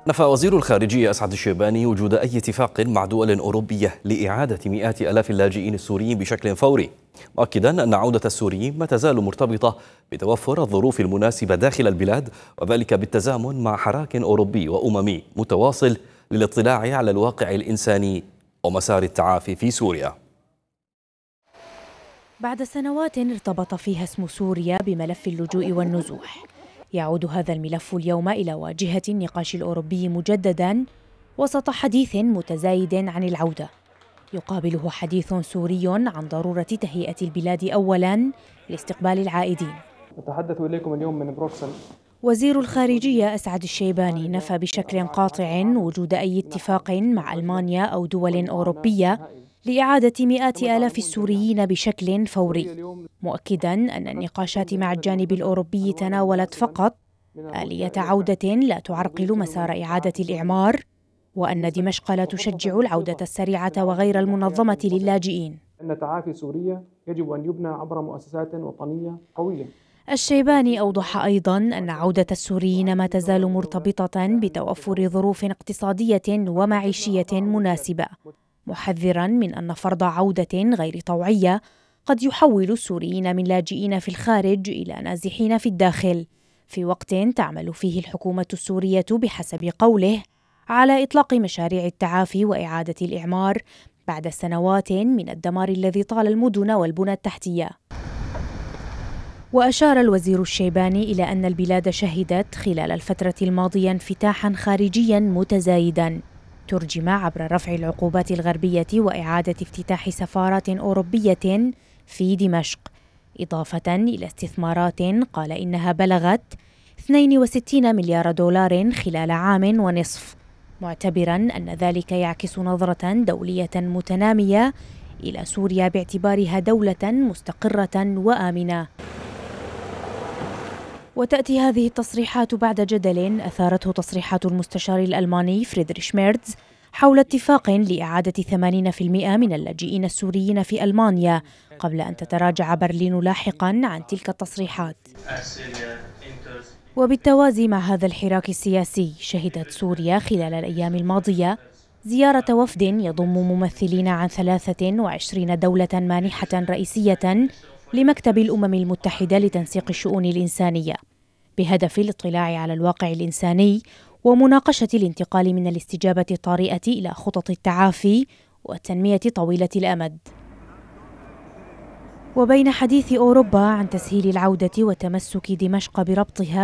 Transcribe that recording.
نفى وزير الخارجية أسعد الشيباني وجود أي اتفاق مع دول أوروبية لإعادة مئات آلاف اللاجئين السوريين بشكل فوري، مؤكدا أن عودة السوريين ما تزال مرتبطة بتوفر الظروف المناسبة داخل البلاد، وذلك بالتزامن مع حراك أوروبي وأممي متواصل للاطلاع على الواقع الإنساني ومسار التعافي في سوريا. بعد سنوات ارتبط فيها اسم سوريا بملف اللجوء والنزوح، يعود هذا الملف اليوم إلى واجهة النقاش الأوروبي مجددا وسط حديث متزايد عن العودة، يقابله حديث سوري عن ضرورة تهيئة البلاد أولا لاستقبال العائدين. نتحدث إليكم اليوم من بروكسل. وزير الخارجية أسعد الشيباني نفى بشكل قاطع وجود أي اتفاق مع ألمانيا أو دول أوروبية لإعادة مئات آلاف السوريين بشكل فوري، مؤكدا أن النقاشات مع الجانب الأوروبي تناولت فقط آلية عودة لا تعرقل مسار إعادة الإعمار، وأن دمشق لا تشجع العودة السريعة وغير المنظمة للاجئين. أن تعافي سوريا يجب أن يبنى عبر مؤسسات وطنية قوية. الشيباني أوضح أيضا أن عودة السوريين ما تزال مرتبطة بتوفر ظروف اقتصادية ومعيشية مناسبة، محذرا من أن فرض عودة غير طوعية قد يحول السوريين من لاجئين في الخارج إلى نازحين في الداخل، في وقت تعمل فيه الحكومة السورية بحسب قوله على إطلاق مشاريع التعافي وإعادة الإعمار بعد سنوات من الدمار الذي طال المدن والبنى التحتية. وأشار الوزير الشيباني إلى أن البلاد شهدت خلال الفترة الماضية انفتاحا خارجيا متزايدا ترجم عبر رفع العقوبات الغربية وإعادة افتتاح سفارات أوروبية في دمشق، إضافة إلى استثمارات قال إنها بلغت 62 مليار دولار خلال عام ونصف، معتبرا أن ذلك يعكس نظرة دولية متنامية إلى سوريا باعتبارها دولة مستقرة وآمنة. وتأتي هذه التصريحات بعد جدل أثارته تصريحات المستشار الألماني فريدريش ميرتز حول اتفاق لإعادة 80% من اللاجئين السوريين في ألمانيا، قبل أن تتراجع برلين لاحقا عن تلك التصريحات. وبالتوازي مع هذا الحراك السياسي، شهدت سوريا خلال الأيام الماضية زيارة وفد يضم ممثلين عن 23 دولة مانحة رئيسية لمكتب الأمم المتحدة لتنسيق الشؤون الإنسانية، بهدف الاطلاع على الواقع الإنساني ومناقشة الانتقال من الاستجابة الطارئة إلى خطط التعافي والتنمية طويلة الأمد. وبين حديث أوروبا عن تسهيل العودة وتمسك دمشق بربطها